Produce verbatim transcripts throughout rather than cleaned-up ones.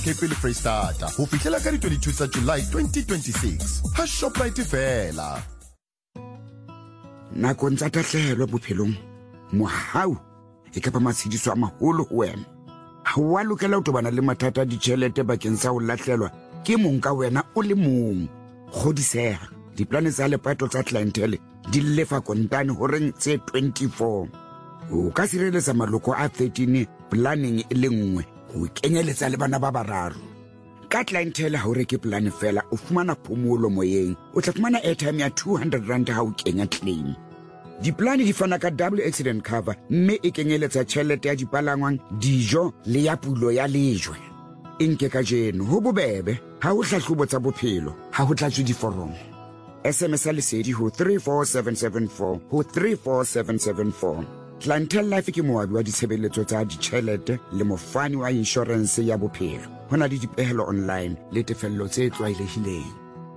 Cape le Freestata ho fihlela ka di twenty-two tsa July twenty twenty-six ha Shoprite fela. Nakong tsa tahlehelo bophelong mohau e ka ba matshediso a maholo ho wena. Ha wa lokela ho tobana le mathata a ditjhelete bakeng sa ho lahlelwa ke mong ka wena o le mong. Kgodiseha diplane tsa lepato tsa clientele di lefa kontane ho reng tse twenty-four. O ka sireletsa maloko a thirteen planning e le nngwe ho kenyeletsa le bana ba bararo. Ka clientele ha o reke plan fela o fumana phomolo moyeng, o tla fumana airtime ya two hundred rand ha o kenya claim. Diplane di fana ka double accident cover mme e kenyeletsa tjhelete ya dipalangwang, dijo le ya pulo ya lejwe. Inke ka jeno ho bobebe ha o hlahlobo tsa bophelo ha ho tlatswe diforomo. S M S lesedi ho three four seven seven four ho three four seven seven four. Clientele Life ke moabi wa ditshebeletso tsa ditjhelete le mofani wa insurance ya bophelo. Hona le dipehelo online le tefello tse tlwaelehileng.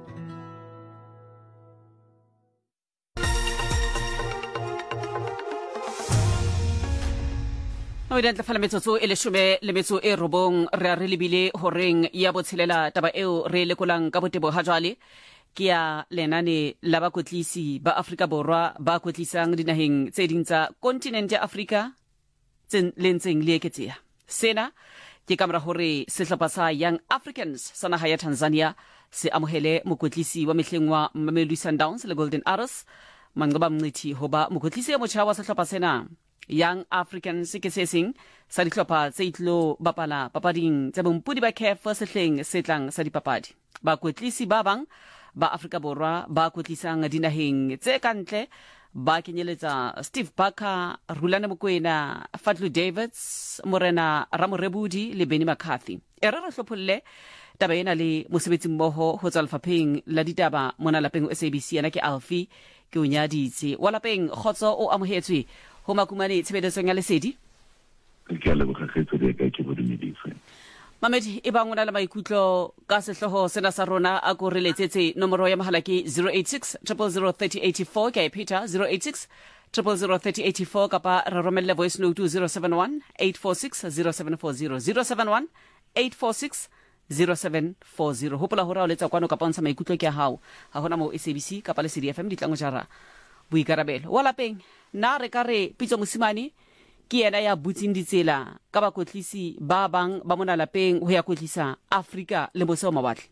O ile ntla fala metsotso e leshome le metso e robong re a re lebile horeng ya botshelela taba eo re lekolang ka botebo ha jwale ke ya lenane la bakotlisi ba Afrika Borwa ba kotlisang dinaheng tse ding tsa kontinente ya Afrika tse lentseng le eketseha. Sena ke kamora hore sehlopha sa Young Africans sa naha ya Tanzania se amohele mokotlisi wa mehleng wa Mamelodi Sundowns le Golden Arrows Manqoba Mngqithi hoba mokotlisi ya motjha wa sehlopha sena. Young Africans ke se seng sa dihlopha tse itlo bapala papading tsa bompudi ba C A F sehleng se tlang sa dipapadi. Bakotlisi ba bang ba Afrika Borwa ba kotlisang dinaheng tse kantle ba kenyeletsa Steve Barker, Rulane Mokoena, Fadlu Davids, Morena Ramorebudi le Benny McCarthy. E re re hlopholle taba ena le mosebetsi mmoho ho tswa lefapheng la ditaba mona lapeng S A B C yana ke Alfie ke o nyaditse wa lapeng khotso o amohetswe ho makumane tshebedisong ya lesedi. Ke a leboga kgetso le ka ke bodumedise. Mamedi e bang ona le maikutlo ka sehloho sena sa rona a go reletsetse nomoro ya mahala ke zero eight six zero zero zero three zero eight four ke ipeta zero eight six zero zero zero three zero eight four kapa re romelle voice note to zero seven one eight four six zero seven four zero zero seven one eight four six zero seven four zero. Hopola hore o letsa kwano kapa ntsha maikutlo ke a hao ha hona mo S A B C kapa le C D F M ditlango jara boikarabelo wa lapeng na re ka re pitso mosimane ke yena ya butsing ditsela ka bakotlisi ba bang ba mona lapeng ho ya kotlisa Afrika le mose wa mawatle.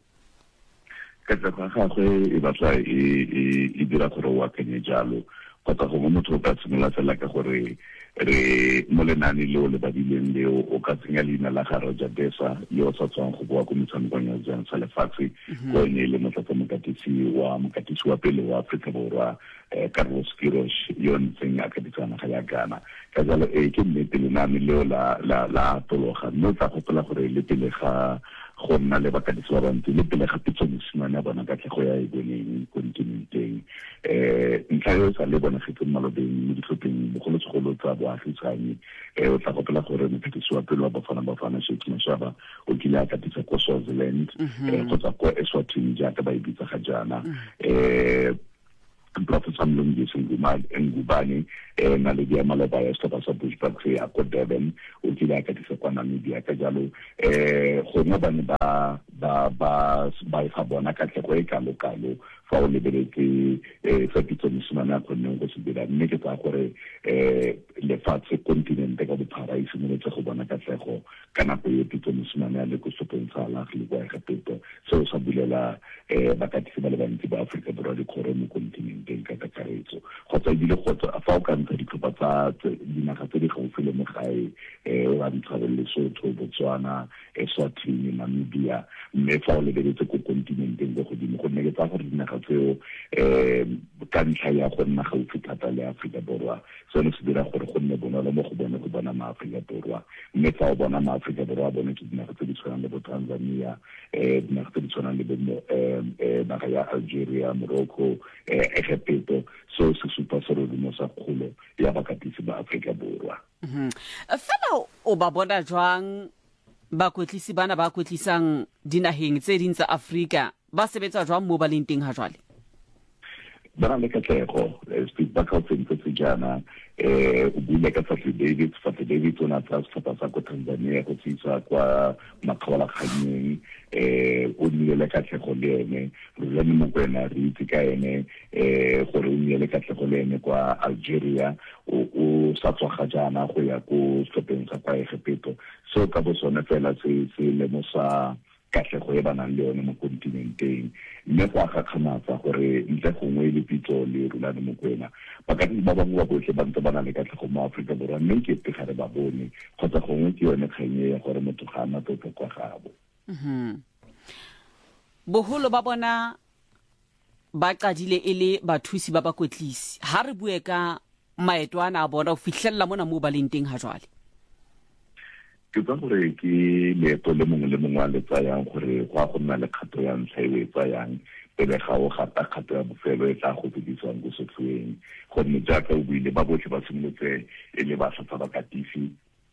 Ka tsa gagwe e batla e e dira gore wa kenye jalo kgotsa go motho ka tshimela fela ka gore re molenane leo le badileng leo o ka tsenya leina la ga Roger Desa yo sa tswang go bua ko metshamekong ya jang sa lefatshe go ne le motlatsa mokatisi wa mokatisi wa pele wa Afrika Borwa Carlos Quiroz yo ntseng a ka ditsana ga ya Ghana ka jalo e ke nnete lenane leo la la la tologa mme tsa go pela gore le pele ga go nna le bakatisi ba bantsi le pele ga pitso mosimane a bona ka tlhego ya e boneng kontinenteng eh ntlha yo sa le bona fetse malobeng mo ditlhopheng bogolo segolo tsa boagisane eh o tla go pela gore mokatisi wa pele wa Bafana Bafana Sheikh Mashaba o kile a katisa ko Swaziland eh go tsa ko Eswatini jaaka ba ibitsa ga jana eh Professor Mlungisi Ngubane eh na le dia malaba ya sehlopha sa Bushbuck se ya ko Durban o kile a katisa kwa Namibia ka jalo eh go nna bane ba ba ba ba fa bona ka tlhego e kalo kalo fa o lebeletse eh fa pitso mosimane a kgonne go se dira mme ke tsa gore eh le fatshe kontinente ka bophara e simoletse go bona ka tlhego ka nako e pitso mosimane a le go sopentsha la le go ga peto so sa bulela eh bakatisi ba le bantsi ba Afrika Borwa di khore mo kontinenteng ka kakaretso go tsa dile go tsa fa o ka ntsha ditlhopha tsa dinaga tse di gaufi le mo gae eh o a ntsha le Lesotho, Botswana, Eswatini, Namibia mme fa o lebeletse ko kontinenteng go godimo go nne ke tsa gore dinaga tseo eh ka ntlha ya go nna gaufi thata le Afrika Borwa seno se dira gore go nne bonolo mo go bona go bona ma Afrika Borwa mme fa o bona ma Afrika Borwa bona ke dinaga tse di tshwanang le bo Tanzania eh dinaga tse di tshwanang le bo eh naga ya Algeria, Morocco eh Egipto so se supa se re mo sa kgolo ya bakatisi ba Afrika Borwa. Mhm. Fela o ba bona jwang ba kotlisi bana ba kotlisang dinaheng tse ding tsa Afrika ba sebetsa jwang mo baleng teng ha jwale? ba na le katlego speak ba ka tsentse se jana eh o bule ka Fatty David Fatty David ona tsa setlhopha sa ko Tanzania go tsisa kwa makgwala kganyeng eh o nile katlego le ene re le mo kwena re itse ka ene eh gore o nile katlego le ene kwa Algeria o o sa tswa ga jana go ya ko setlhopheng sa kwa Egipto so ka bo sone fela se se le mo sa katlego e banang le yone mo kontinenteng mme go aga kgamatsa gore ntle gongwe le pitso le Rulani Mokwena ba ka ba bangwe ba botlhe ba ntse ba na le katlego mo Aforika Borwa mme ke pegare ba bone kgotsa gongwe ke yone kganye ya gore motho ga ana tlotlo kwa gabo boholo ba bona ba qadile e le bathusi ba bakotlisi ha re bue ka maeto ana a bona o fihlella mona mo ba leng teng ha jwale ke tsa gore ke leeto le mongwe le mongwe a le tsayang gore go a go nna le kgato ya ntlha e tsayang pele ga o gata kgato ya bofelo e tla go bediswang go setlhoeng gonne jaaka o buile ba botlhe ba simolotse e le ba sa ba katisi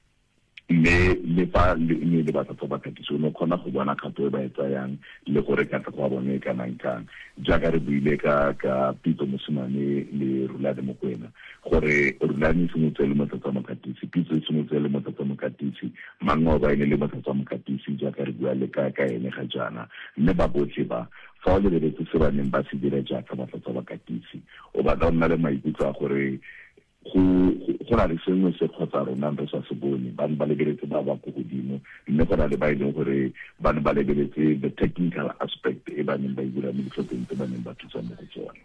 mme le fa le le ba sa ba katisi no khona go bona kgato e ba e tsayang le gore ka tla go bona e kana nkang jaaka re buile ka ka Pito Mosimane le Rulani Mokwena gore Rulani simolotse le matsatsa makatisi Pito simolotse le matsatsa makatisi mango ba ine le matsatsa makatisi jaaka re bua le ka ka ene ga jana mme ba botlhe ba fa o le le se ba neng ba se dira jaaka matsatsa makatisi o ba donna le maikutlo a gore go go na le sengwe se kgotsa rona re sa se bone ba ba lebeletse ba ba go godimo mme go na le ba ile gore ba ba lebeletse the technical aspect e ba neng ba dira mo ditlhopheng tse ba neng ba thusa mo go tsone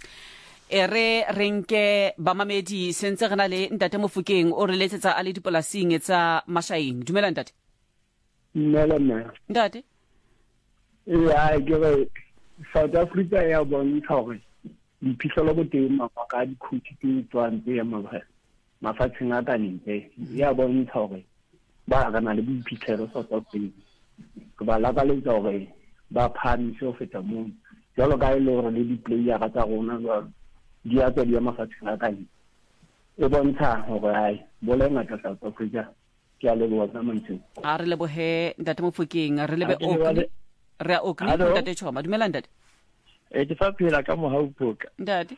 ere renke ba mamedi sentse rena le ntate Mofokeng o re letsetsa a le dipolasing tsa Mashaeng dumela ntate Nela nna ntate ya ke re South Africa ya bontsha gore diphihlelo go teng maka ka dikhuthi ke tswantse ya mabaka mafatsheng a ka ntle ya bontsha gore ba ga na le boiphihlelo South Africa ke ba la ka le gore ba phamise o feta mo jalo ka ile gore le di-player tsa rona jalo di a tswa di ya mafatsheng a ka ntle e bontsha gore ai bole ngata South Africa ke a le bona mantse a re le bohe ntate Mofokeng re le be okli re a okli ntate Choma dumela ntate e ke fa phela ka mo haupoka ntate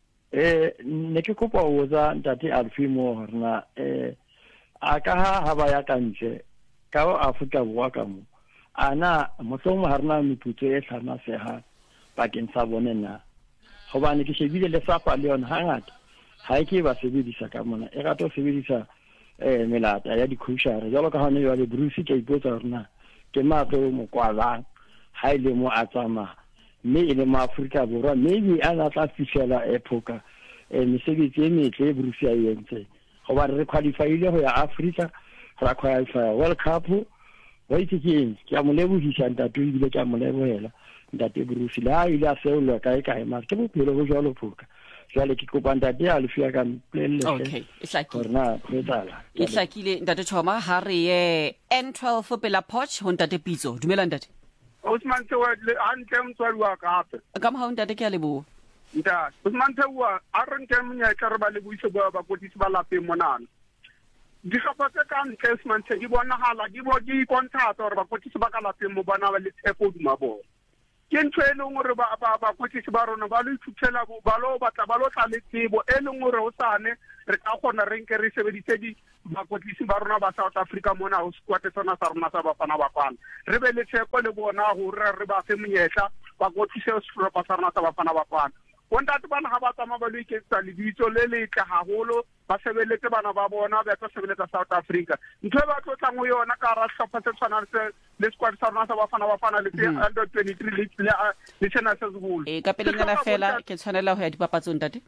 eh ne ke kopa o za ntate Alfimo rena eh a ka ha ha ba ya kantse ka o Afrika Borwa ka mo ana mosomo ha rena meputso e tlhana se ha bakeng sa bone na gobane ke shebile le safa le yona hangata ha ke ba sebedisa ka mona e ga to sebedisa eh melata ya dikhushare jalo ka hane yo le Bruce ke ipotsa rena ke matlo mo kwalang ha ile mo a tsama mme ile mo Afrika Borwa maybe ana tla fishela epoka e mesebetsi e metle Bruce ya yentse goba re qualify ile go ya Africa ra qualify World Cup wa itse ke ke a molebohisa ntate ile ke a molebohela ntate Bruce la ile a seolo ka e ka ema ke bophelo go jalo phoka jale ke kopa ntate a le fia ka plelle okay ihlakile rena retala ihlakile ntate Choma ha re ye N twelve pela Poch ho ntate Pitso dumela ntate Osman Tewa le antle mtswadi wa ka hape ka mo ha ntate ke a lebo nda Osman Tewa a re nke mnya ka re ba le buise ba ba kotisi ba lapeng monana di hlopha tse ka ntle Osman Tewa di bona hala di bo di kontrata hore ba kotisi ba ka lapeng mo bona ba le tshepo duma bona ke ntwe e leng gore ba ba ba kotisi ba rona ba lo ithutela ba lo batla ba lo tla le tsebo e leng gore o sane re ka gona re nke re sebedise di ba kotisi ba rona ba South Africa mona o squad tsona sa rona sa bafana bafana re be le tsheko le bona hore re ba fe monyetla ba kotisi o squad sa rona sa bafana bafana wonta te bana ga ba tsama ba lo iketsa le ditso le le tla haholo ba sebeletse bana ba bona ba tla sebeletsa South Africa ntwe ba tlo tla ngo yona ka ra hlopha tse tshwana se le squad sa rona sa bafana bafana le under twenty-three le le tsena se zgolo e ka pele ngana fela ke tshwanela ho ya dipapatsong ntate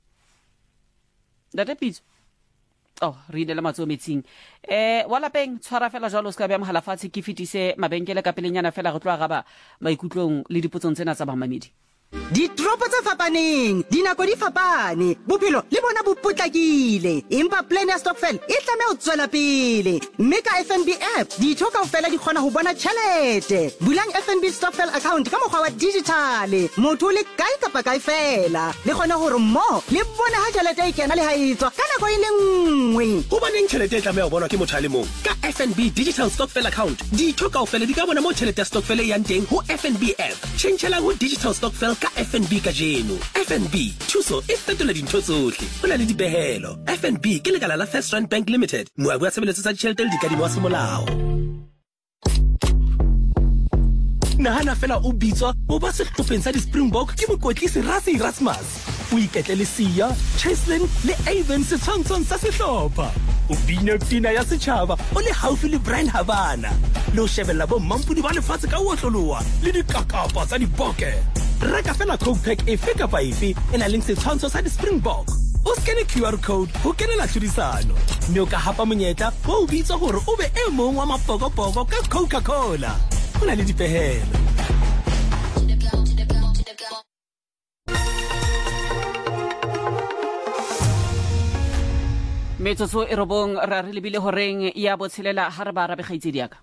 ntate Pitso oh re ile le matso metsing eh wala peng tshwara fela jalo ska bya mohala fatshe ke fitise mabenkele ka pelenyana fela re tloa gaba maikutlong le dipotsong tsena tsa bamamedi Ditropo tse fapaneng, dinako di fapane, bophelo le bona bo potlakile. Empa plan ya stokvel e tlameha ho tswela pele. Mme ka F N B app, ditho kaofela di kgona ho bona tjhelete. Bulang F N B stokvel account ka mokgwa wa digital. Motho le kae kapa kae fela. Le kgona hore mo le bona ha tjhelete e kena le ha e tswa ka nako e le nngwe. Ho baneng tjhelete e tlameha ho bonwa ke motho a le mong. Ka F N B digital stokvel account, ditho kaofela di ka bona mo tjhelete ya stokvel e yang teng ho F N B app. Tjhentjhela ho digital stokvel ka F N B ka jeno. F N B thuso e fetola dintho tsohle. Ho na le dipehelo. F N B ke lekala la First Rand Bank Limited. Moabi wa tshebeletso tsa ditjhelete le dikadimo wa semolao. Nahana fela o bitswa o ba sehlopheng sa di-Springbok ke mokotlisi Rassie Erasmus. O iketle le Sia, Cheslin le Avon setshwantshong sa sehlopha. O bina pina ya setjhaba o le haufi le Brian Habana. Le o shebella bo mampudi ba lefatshe ka otloloha le dikakapa tsa diboke. Reka fela Coke Pack efe kapa efe e nang le setshwantsho sa di-Springbok. O skene Q R code ho kenela tlhodisano. Mme o ka hapa monyetla wa o bitswa hore o be e mong wa mapokopoko ka Coca-Cola. Ho na le dipehelo. Metsotso e robong ra re lebile horeng ya botshelela ha re ba arabe kgaitsedi yaka.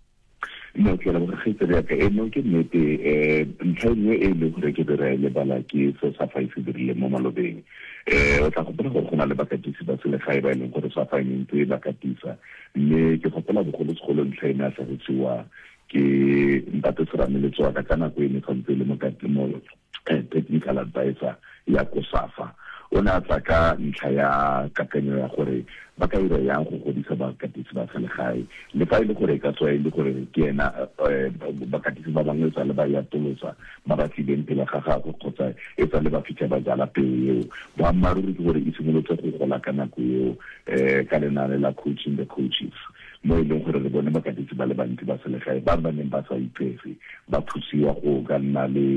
No ke la go kgaitsedi yaka e no ke nnete eh ntlhaile e le gore ke dira le bala ke se sa faitse dirile mo malobeng. Eh o tla go bona gore gona le bakatisi ba sele ga e ba ileng gore sa faineng tse bakatisa. Mme ke gopela bogolo segolo ntlhaina sa go tsiwa ke ntate Serameletso ka kana go ene kantse le mo katimo technical advisor ya ko SAFA. Ona tla ka ntlha ya kakanyo ya gore ba ka ira yang go godisa bakatisi ba selegae le fa ile gore ka tswa ile gore ke ena bakatisi ba bangwe tsa le ba ya tolosa ba ba tlileng pele ga gago kgotsa e tsa le ba fitlha ba jala peo ba maruri ke gore e simolotse go gola ka nako eo eh ka lenane la coaching the coaches mo ile gore re bone bakatisi ba le bantsi ba selegae ba ba neng ba sa ipese ba thusiwa go ka nna le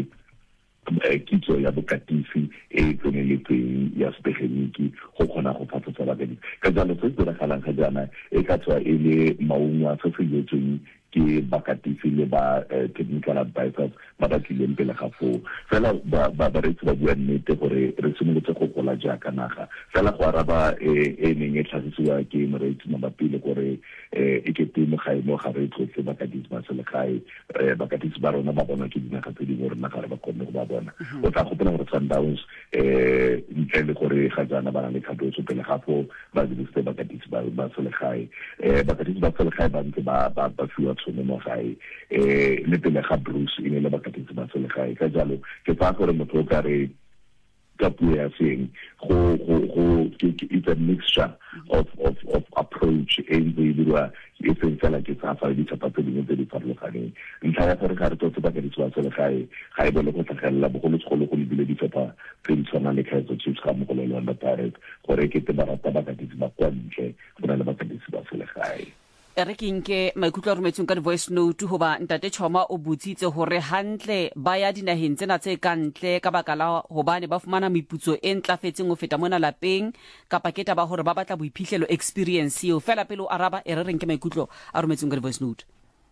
kitso ya bokatisi e tseneletseng ya setegeniki go kgona go fafatsa bakatisi ka jalo se se diragalang ga jaana e ka tswa e le maungo a se se yetsweng ke bakatisi le ba technical advisors ba ba tlileng pele ga foo fela ba re tsa bua nnete gore re simolotse go gola jaaka naga fela go araba e neng e tlhagisiwa ke moreetsi mabapi le gore e ke temo ga imo ga re tlotle bakatisi ba selegae bakatisi ba rona ba bona ke dinaga tse dingwe rona ga re ba kgone go ba bona o tla gopela gore Sundowns eh ntle le gore ga jana ba le kgatotso pele ga foo ba dirisitse bakatisi ba selegae eh bakatisi ba selegae ba ntse ba ba fiwa tshone mo gae eh le pele ga Bruce e ne le bakatisi ba selegae ka jalo ke fa gore motho o ka re ka puo ya seng go go go it's a mixture of of of approach in the dirwa e seng fela ke sa fa di tsapa tse dingwe tse di farologaneng ntlha ya gore ga re tsotse bakatisi ba selegae ga e bole go tlhagelela bogolo segolo go lebile di tsapa tse di tshwana le Kaizer Chiefs ga mo go le Orlando Pirates gore ke te ba rata bakatisi ba kwa ntle go na le bakatisi ba selegae re ke nke maikutlo a rometsweng ka di-voice note hoba ntate Choma o butsitse hore hantle ba ya dinaheng tsena tse ka ntle ka baka la hobane ba fumana meputso e ntlafetseng ho feta mona lapeng kapa ke taba hore ba batla boiphihlelo experience eo fela pele o araba e re reng ke maikutlo a rometsweng ka di-voice note.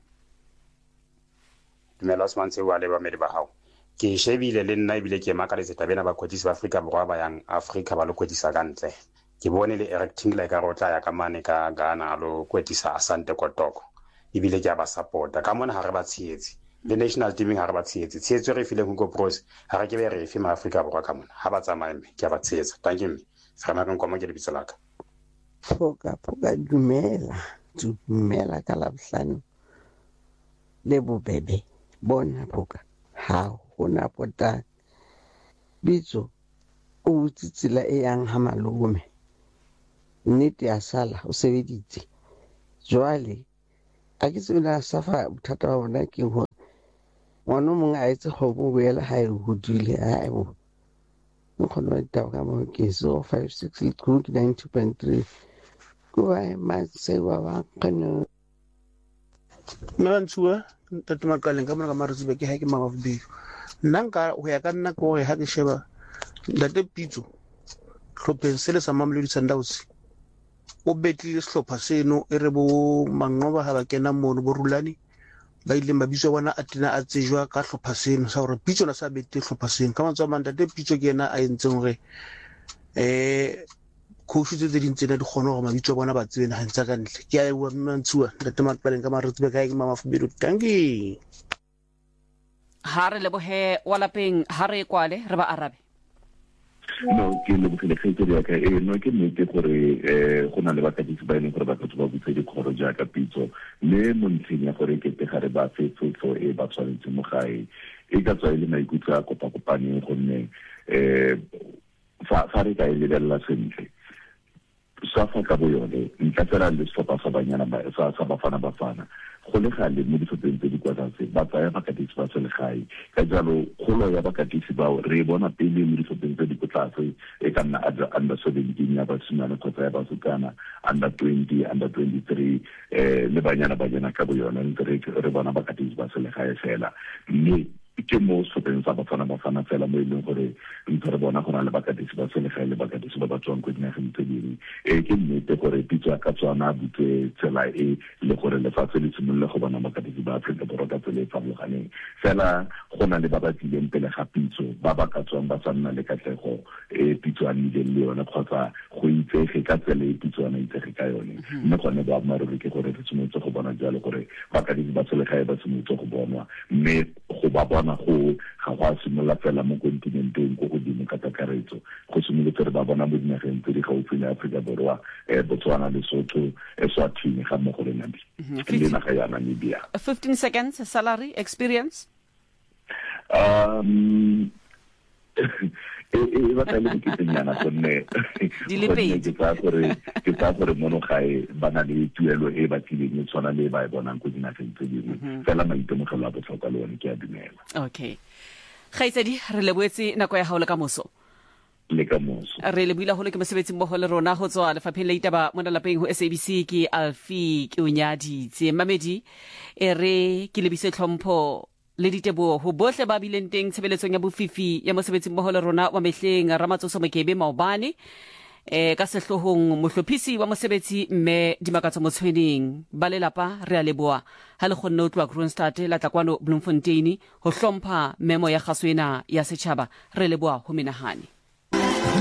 Dumela Osman se wa le ba medi ba hao ke shebile le nna ebile ke makaletse tabena ba kwetlisi ba Afrika Borwa ba yang Afrika ba lo kwetlisa ka ntle ke bone le Eric Tingler ka rotla ya ka mane ka Ghana lo kwetisa Asante Kotoko ibile ke ba supporta ka mona ha re ba tsietsi le national teaming ha re ba tsietsi tsietso re file Hugo Bros ha re ke be re fe ma Afrika Borwa ka mona ha ba tsamaya mme ke ba tsietsa thank you fa ma ka nkoma ke le bitso laka foka foka dumela dumela ka la bohlano le bobebe bona foka ha hona pota bitso o tsitsila e yang ha malome nnete ya sala o sebeditse jwale a ke tsela safa bothata ba bona ke ho ngwana mong a etse go bo boela ha e hodile a bo mo khona ta ka mo ke zero five six good ninety point three go ba ma se wa ba kana Nantsua tatu makaleng ka mona ka marutsibe ke ha ke manga fbi nna nka ho ya ka nna ko ha ke sheba ndate pitso tlhopheng se le sa Mamelodi Sundowns o betlile sehlopha seno e re bo Manqoba ha ba kena mono bo Rulani ba ile mabitso bona a tina a tsejwa ka hlopha seno sa hore pitso la sa bete hlopha seno ka mantsa mandate pitso ke yena a entseng hore eh coach tse di ntsena di kgona gore mabitso bona ba tsena ha ntsa ka ntle ke a bua Nantsua ndate makaleng ka marutsibe ka ke mama Fubedu tanki ha re lebohe wa lapeng ha re kwale re ba arabe no ke le bogele kgetso ya ka e no ke nnete gore eh go na le bakatisi ba ene gore ba ka tsoba botse dikgoro jaaka pitso le mo ntlheng ya gore ke te gare ba fetso e ba tshwanetse mo gae e ka tswa ile maikutlo a kopa kopane gonne eh fa fa re ka ile la sentle sa fa ka bo yone nka tsara le sefopa sa banyana ba sa sa bafana bafana go le gale mo difoteng tse di kwa tlase ba tsaya bakatisi ba selegae ka jalo kgolo ya bakatisi bao re bona pele mo difoteng tse di kwa tlase e ka nna under seventeen ya basimane kgotsa ya basukana under twenty under twenty-three eh le banyana banyana ka bo yone re bona bakatisi ba selegae fela mme ke mo sopeng sa bafana bafana fela mo ileng gore ntse re bona go na le bakatisi ba selegae le bakatisi ba ba tswang ko dinageng tse dingwe e ke nnete gore pitso ka tswana butse tsela e le gore lefatshe le simolola go bona bakatisi ba Afrika Borwa ka tsela e farologaneng fela go na le ba ba tlileng pele ga pitso ba ba ka tswang ba tsanna le katlego e pitso a nnileng le yone kgotsa go itsege ka tsela e pitso a itsege ka yone mme gone ba maruri ke gore re tshwanetse go bona jalo gore bakatisi ba selegae ba tshwanetse go bonwa mme go ba bona go ga go simolola fela mo kontinenteng go godimo ka kakaretso go simolotse re ba bona mo dinageng tse di gaufi le Afrika Borwa e Botswana le Lesotho Eswatini ga mmogo le Namibia le naga ya Namibia. fifteen seconds salary experience um e ba tla le ke tsena gonne ke tsa gore ke tsa gore mono gae bana le tuelo e ba tlileng e tshwana le ba e bonang go dinageng tse dingwe fela maitemogelo a botlhokwa le one ke a dumela. Okay Kgaitsedi re leboetse nako ya haola ka moso le ka moso re le buila hole ke mosebetsi mmogo le rona go tswa lefapheng la ditaba mo lapeng ho S A B C ke Alfi ke unyadi tse mamedi e re ke lebise tlhompho le ditebo ho bohle ba bileng teng tshebeletsong ya bofifi ya mosebetsi mmogo le rona wa mehleng Ramatsoso Mokebe Maobane eh ka sehlohong mohlophisi wa mosebetsi mme Dimakatso Motshweneng ba lelapa re a leboa ha le khonne utlwa Kroonstad la Tlakwano Bloemfontein ho hlompha memo ya gaswena ya setjhaba re leboa ho menahane.